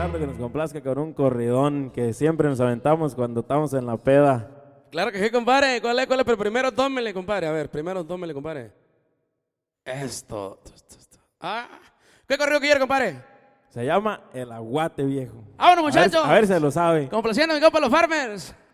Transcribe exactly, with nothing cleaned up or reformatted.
esperando que nos complazca con un corridón que siempre nos aventamos cuando estamos en la peda. Claro que sí, compadre. ¿Cuál es? ¿Cuál es? Pero primero tómele, compadre. A ver, primero tómele, compadre. Esto. esto, esto. Ah, ¿qué corrido quiere, compadre? Se llama El Aguate Viejo. ¡Vámonos, muchachos! A ver, a ver si lo sabe. Complaciendo a mi compa los Farmers.